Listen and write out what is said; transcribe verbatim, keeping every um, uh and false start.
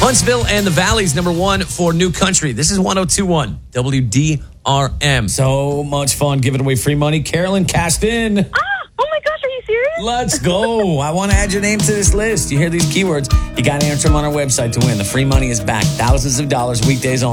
Huntsville and the Valley's number one for New Country. This is one oh two point one W D R M. So much fun giving away free money. Carolyn, cast in. Ah, oh my gosh, are you serious? Let's go. I want to add your name to this list. You hear these keywords, you got to answer them on our website to win. The free money is back. Thousands of dollars weekdays only.